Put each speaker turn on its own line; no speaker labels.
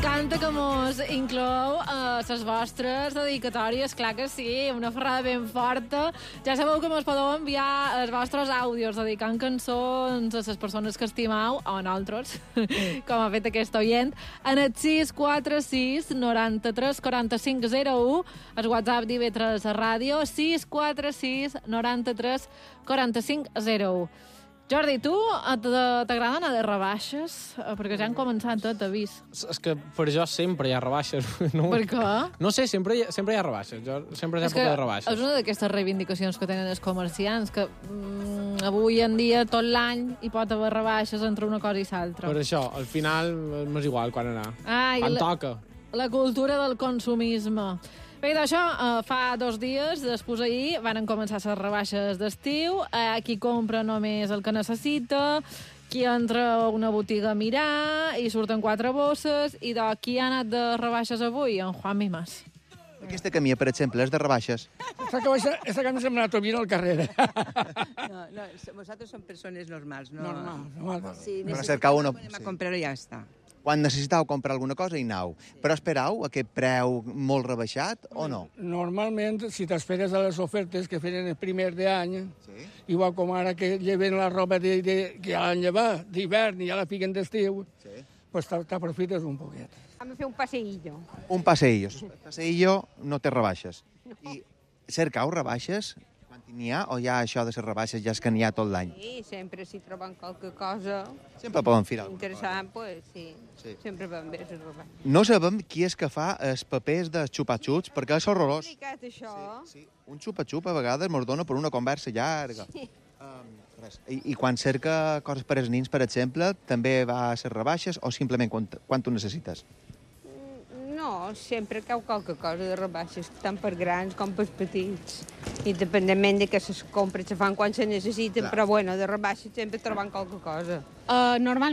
encanta que mos inclou les vostres dedicatòries, clar que sí, una ferrada ben forta. Ja sabeu que mos podeu enviar els vostres àudios dedicant cançons a les persones que estimau, o a nosaltres, com ha fet aquest oient, en el 646 93 45 01, el WhatsApp d'IV3 Ràdio, 646 93 45 01. Jordi, tu t'agrada anar de rebaixes? Perquè ja han començat tot, t'ha vist.
És que per jo sempre hi ha rebaixes. No?
Per què?
No sé, sempre hi ha rebaixes. Jo sempre hi ha època de rebaixes.
És una d'aquestes reivindicacions que tenen els comerciants, que avui en dia tot l'any hi pot haver rebaixes entre una cosa i l'altra.
Per això, al final m'és igual quan anar. Quan toca.
La cultura del consumisme. Bé, d'això, fa 2 dies, després ahir, van començar les rebaixes d'estiu. Qui compra només el que necessita, qui entra a una botiga a mirar, i surten 4 bosses, i qui ha anat de rebaixes avui? En Juan Mimas.
Aquesta camí, per exemple, és de rebaixes.
Esta camisa me la trobé al carrer.
No, nosaltres som persones normals. No?
Normal.
Si
Però cercau una...
necessitem a comprar-ho, ja està.
Quan necessitau comprar alguna cosa, hi anau. Però esperau aquest preu molt rebaixat o no?
Normalment, si t'esperes a les ofertes que feien el primer d'any, igual com ara que lleven la roba que ja l'han llevat d'hivern i ja la fiquen d'estiu, pues t'aprofites un poquet.
Vam fer un passeillo.
Un passeillo. El passeillo no té rebaixes. I cercau rebaixes quan n'hi ha, o ja això de les rebaixes ja és que n'hi ha tot l'any?
Sí, sempre si troben qualque cosa
Sempre poden fer alguna
interessant, pues sí. Sempre van bé les roba.
No sabem qui és que fa els papers de xupa-xups, perquè és horrorós.
Complicat, això.
Sí. Un xupa-xup a vegades mos dona per una conversa llarga.
Sí.
I quan cerca coses per als nins, per exemple, també va a ser rebaixes o simplement quan tu necessites?
No, sempre cau qualque cosa de rebaixes, tant per grans com per petits. Independentment de que les compres se fan quan se necessiten, però bueno, de rebaixes sempre trobant qualque cosa.
Normalment